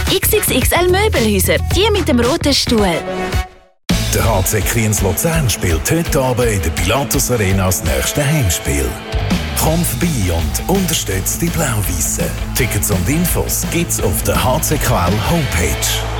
XXXL Möbelhäuser, die mit dem roten Stuhl. Der HC Kriens Luzern spielt heute Abend in der Pilatus Arena das nächste Heimspiel. Komm vorbei und unterstützt die Blau-Weissen. Tickets und Infos gibt's auf der HCKL Homepage.